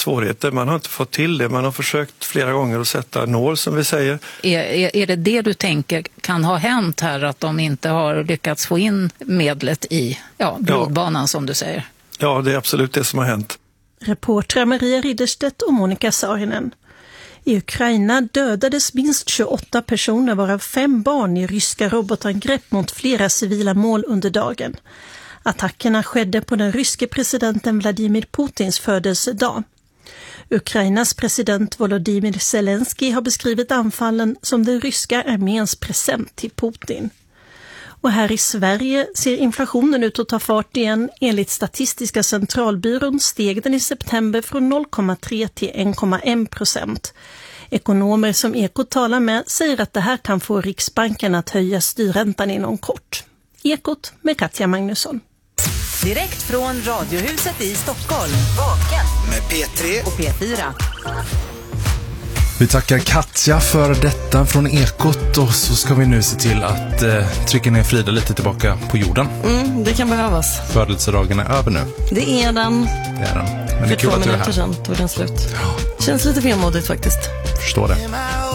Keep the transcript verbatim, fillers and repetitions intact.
svårigheter. Man har inte fått till det. Man har försökt flera gånger att sätta nål, som vi säger. Är, är, är det det du tänker kan ha hänt här, att de inte har lyckats få in medlet i ja, blodbanan, ja. som du säger? Ja, det är absolut det som har hänt. Reportrar Maria Ridderstedt och Monica Saarinen. I Ukraina dödades minst tjugoåtta personer, varav fem barn, i ryska robotangrepp mot flera civila mål under dagen. Attackerna skedde på den ryske presidenten Vladimir Putins födelsedag. Ukrainas president Volodymyr Zelensky har beskrivit anfallen som den ryska arméns present till Putin. Och här i Sverige ser inflationen ut att ta fart igen. Enligt Statistiska centralbyrån steg den i september från noll komma tre till en komma en procent. Ekonomer som Ekot talar med säger att det här kan få Riksbanken att höja styrräntan inom kort. Ekot med Katja Magnusson. Direkt från Radiohuset i Stockholm. Vaken med P tre och P fyra. Vi tackar Katja för detta från Ekot, och så ska vi nu se till att eh, trycka ner Frida lite tillbaka på jorden. Mm, det kan behövas. Födelsedagen är över nu. Det är den. Det är den. Men för det är kul två att du är minuter här. Sedan tog den slut. Ja. Känns lite vemodigt faktiskt. Förstår det.